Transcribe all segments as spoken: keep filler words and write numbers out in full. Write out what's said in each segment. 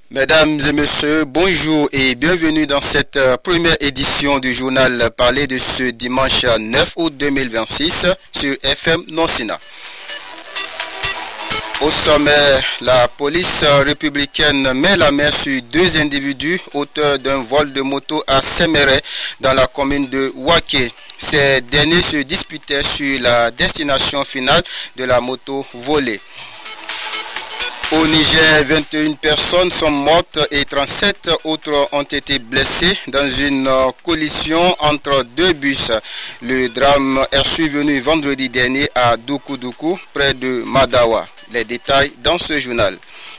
Mesdames et messieurs, bonjour et bienvenue dans cette euh, première édition du journal Parler de ce dimanche neuf août deux mille vingt-six sur F M Nonsina. Au sommet, la police républicaine met la main sur deux individus auteurs d'un vol de moto à Séméret dans la commune de Ouaké. Ces derniers se disputaient sur la destination finale de la moto volée. Au Niger, vingt et une personnes sont mortes et trente-sept autres ont été blessées dans une collision entre deux bus. Le drame est survenu vendredi dernier à Doukoudougou, près de Madawa. Les détails dans ce journal.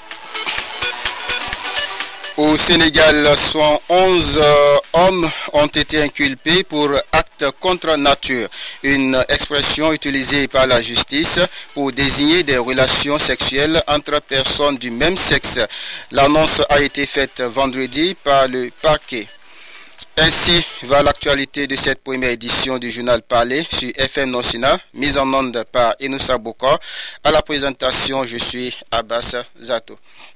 Au Sénégal, cent onze hommes ont été inculpés pour actes contre nature, une expression utilisée par la justice pour désigner des relations sexuelles entre personnes du même sexe. L'annonce a été faite vendredi par le parquet. Ainsi va l'actualité de cette première édition du journal Parler sur F M Nonsina, mise en onde par Inoussa Bokor. À la présentation, je suis Abbas Zato.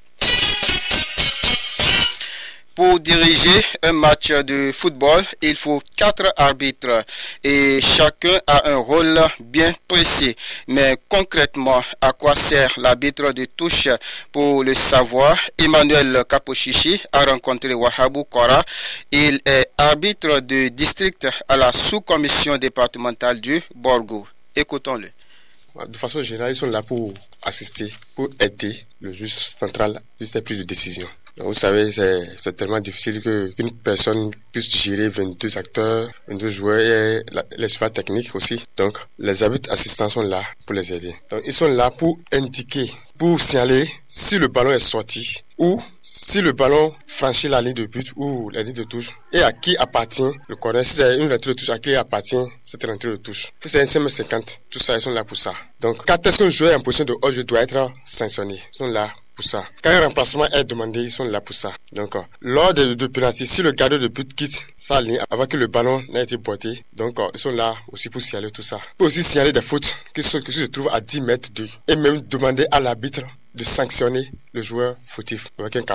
Pour diriger un match de football, il faut quatre arbitres et chacun a un rôle bien précis. Mais concrètement, à quoi sert l'arbitre de touche? Pour le savoir, Emmanuel Kapochichi a rencontré Wahabou Kora. Il est arbitre de district à la sous-commission départementale du Borgo. Écoutons-le. De façon générale, ils sont là pour assister, pour aider le juge central sur ses prises de décision. Donc, vous savez, c'est, c'est tellement difficile que, qu'une personne puisse gérer vingt-deux acteurs, vingt-deux joueurs et la, les choix techniques aussi. Donc, les arbitres assistants sont là pour les aider. Donc, ils sont là pour indiquer, pour signaler si le ballon est sorti ou si le ballon franchit la ligne de but ou la ligne de touche et à qui appartient le corner. Si c'est une rentrée de touche, à qui appartient cette rentrée de touche. Si c'est un C M cinquante, tout ça, ils sont là pour ça. Donc, quand est-ce qu'un joueur est en position de hors-jeu doit être sanctionné? Ils sont là pour ça. Quand un remplacement est demandé, ils sont là pour ça. Donc, euh, lors de, de pénalty, si le gardien de but quitte sa ligne avant que le ballon n'ait été porté, donc euh, ils sont là aussi pour signaler tout ça. Ils peuvent aussi signaler des fautes qui, sont, qui se trouvent à dix mètres d'eux et même demander à l'arbitre de sanctionner le joueur fautif avec un